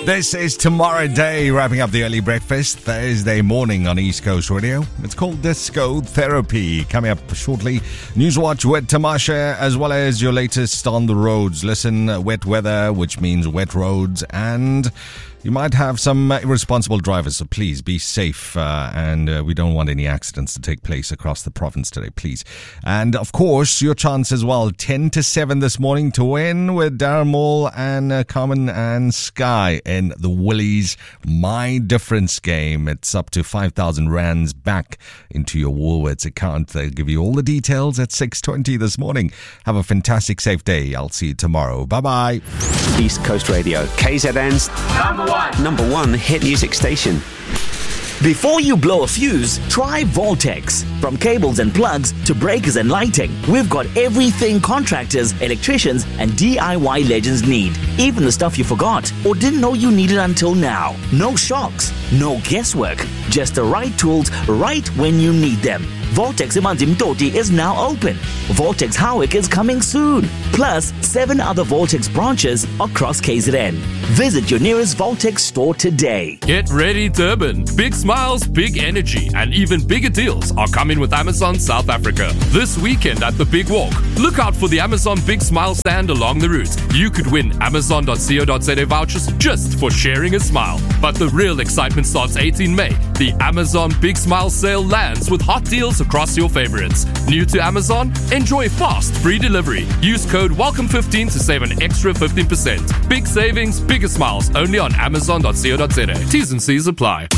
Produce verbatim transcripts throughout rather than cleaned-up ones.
This is Tomorrow Day, wrapping up the early breakfast Thursday morning on East Coast Radio. It's called Disco Therapy. Coming up shortly, Newswatch with Tamasha, as well as your latest on the roads. Listen, wet weather, which means wet roads, and you might have some irresponsible drivers, so please be safe. Uh, and uh, we don't want any accidents to take place across the province today, please. And of course, your chance as well, ten to seven this morning to win with Darren Moore and uh, Carmen and Sky in the Woolies My Difference game. It's up to five thousand rands back into your Woolworths account. They'll give you all the details at six twenty this morning. Have a fantastic, safe day. I'll see you tomorrow. Bye-bye. East Coast Radio, K Z N's number one, number one hit music station. Before you blow a fuse, try Voltex. From cables and plugs to breakers and lighting, we've got everything contractors, electricians, and D I Y legends need. Even the stuff you forgot or didn't know you needed until now. No shocks, no guesswork, just the right tools right when you need them. Voltex Imandim Toti is now open. Voltex Howick is coming soon. Plus, seven other Voltex branches across K Z N. Visit your nearest Voltex store today. Get ready, Durban. Big smiles, big energy, and even bigger deals are coming with Amazon South Africa. This weekend at the Big Walk, look out for the Amazon Big Smile stand along the route. You could win amazon dot co dot za vouchers just for sharing a smile. But the real excitement starts eighteenth May. The Amazon Big Smile sale lands with hot deals across your favorites. New to Amazon? Enjoy fast free delivery. Use code welcome fifteen to save an extra fifteen percent. Big savings, bigger smiles, only on amazon dot co dot za. T's and C's apply.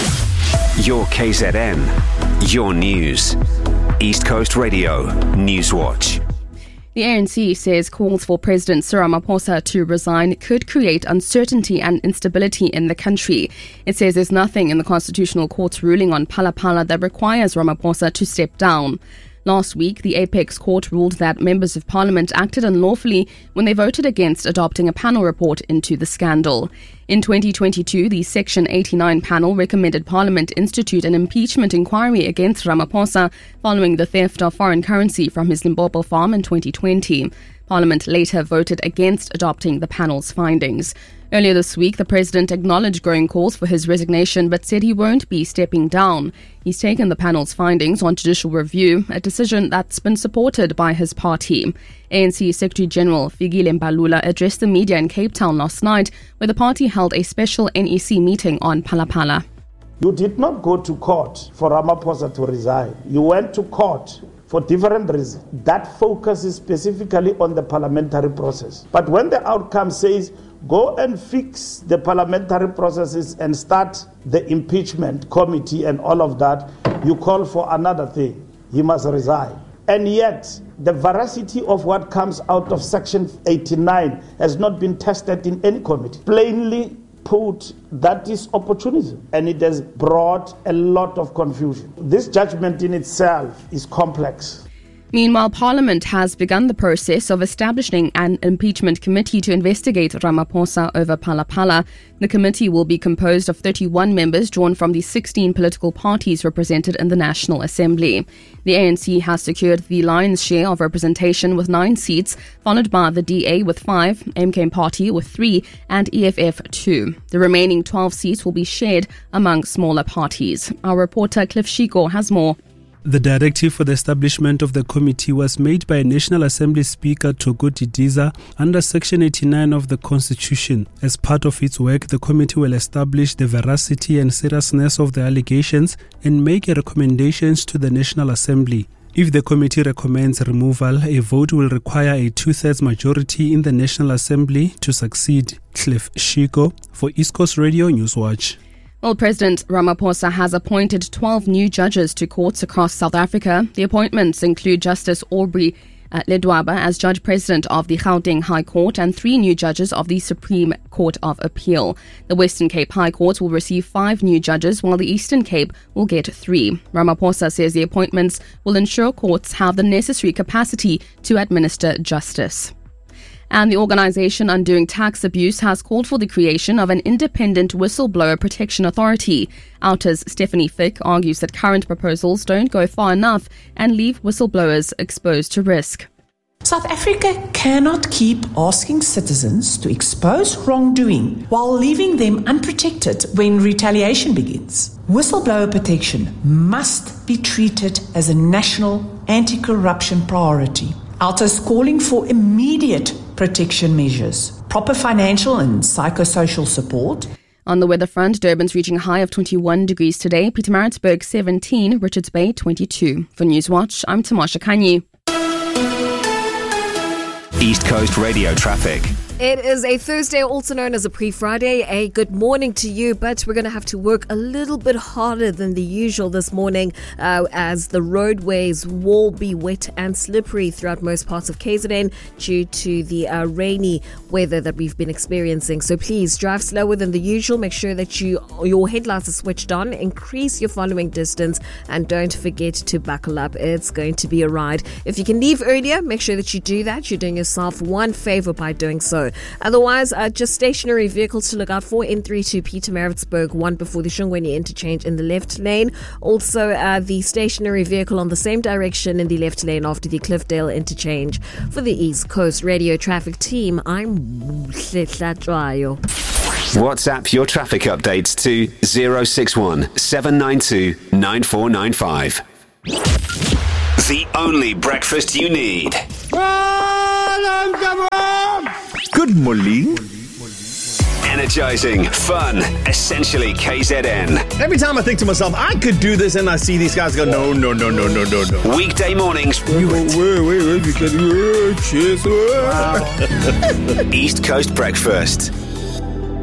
Your K Z N, your news. East Coast Radio, Newswatch. The A N C says calls for President Cyril Ramaphosa to resign could create uncertainty and instability in the country. It says there's nothing in the Constitutional Court's ruling on Phala Phala that requires Ramaphosa to step down. Last week, the Apex Court ruled that members of Parliament acted unlawfully when they voted against adopting a panel report into the scandal. In twenty twenty-two, the Section eighty-nine panel recommended Parliament institute an impeachment inquiry against Ramaphosa following the theft of foreign currency from his Limpopo farm in twenty twenty. Parliament later voted against adopting the panel's findings. Earlier this week, the president acknowledged growing calls for his resignation but said he won't be stepping down. He's taken the panel's findings on judicial review, a decision that's been supported by his party. A N C Secretary General Fikile Mbalula addressed the media in Cape Town last night, where the party held a special N E C meeting on Phala Phala. You did not go to court for Ramaphosa to resign. You went to court for different reasons. That focuses specifically on the parliamentary process. But when the outcome says, go and fix the parliamentary processes and start the impeachment committee and all of that, you call for another thing. He must resign. And yet, the veracity of what comes out of Section eighty-nine has not been tested in any committee. Plainly put, that is opportunism, and it has brought a lot of confusion. This judgment in itself is complex. Meanwhile, Parliament has begun the process of establishing an impeachment committee to investigate Ramaphosa over Phala Phala. The committee will be composed of thirty-one members drawn from the sixteen political parties represented in the National Assembly. The A N C has secured the lion's share of representation with nine seats, followed by the D A with five, M K Party with three, and E F F two. The remaining twelve seats will be shared among smaller parties. Our reporter Cliff Shiko has more. The directive for the establishment of the committee was made by National Assembly Speaker Thoko Didiza under Section eighty-nine of the Constitution. As part of its work, the committee will establish the veracity and seriousness of the allegations and make recommendations to the National Assembly. If the committee recommends removal, a vote will require a two-thirds majority in the National Assembly to succeed. Cliff Shiko for East Coast Radio Newswatch. Well, President Ramaphosa has appointed twelve new judges to courts across South Africa. The appointments include Justice Aubrey uh, Ledwaba as Judge President of the Gauteng High Court and three new judges of the Supreme Court of Appeal. The Western Cape High Court will receive five new judges, while the Eastern Cape will get three. Ramaphosa says the appointments will ensure courts have the necessary capacity to administer justice. And the organisation Undoing Tax Abuse has called for the creation of an independent whistleblower protection authority. Outers Stephanie Fick argues that current proposals don't go far enough and leave whistleblowers exposed to risk. South Africa cannot keep asking citizens to expose wrongdoing while leaving them unprotected when retaliation begins. Whistleblower protection must be treated as a national anti-corruption priority. ALTA is calling for immediate protection measures, proper financial and psychosocial support. On the weather front, Durban's reaching a high of twenty-one degrees today, Pietermaritzburg seventeen, Richards Bay twenty-two. For Newswatch, I'm Tamasha Kanyi. East Coast Radio traffic. It is a Thursday, also known as a pre-Friday. A good morning to you, but we're going to have to work a little bit harder than the usual this morning uh, as the roadways will be wet and slippery throughout most parts of K Z N due to the uh, rainy weather that we've been experiencing. So please drive slower than the usual. Make sure that you your headlights are switched on. Increase your following distance and don't forget to buckle up. It's going to be a ride. If you can leave earlier, make sure that you do that. You're doing yourself one favor by doing so. Otherwise, uh, just stationary vehicles to look out for. N three to Pietermaritzburg, one before the Shongweni interchange in the left lane. Also, uh, the stationary vehicle on the same direction in the left lane after the Cliffdale interchange. For the East Coast Radio Traffic Team, I'm Tlatrayo. WhatsApp your traffic updates to zero six one seven nine two nine four nine five. The only breakfast you need. Good morning. Energizing, fun, essentially K Z N. Every time I think to myself, I could do this, and I see these guys go, no, no, no, no, no, no, no. Weekday mornings. You go, wait, wait, wait, because, uh, cheers. Wow. East Coast Breakfast.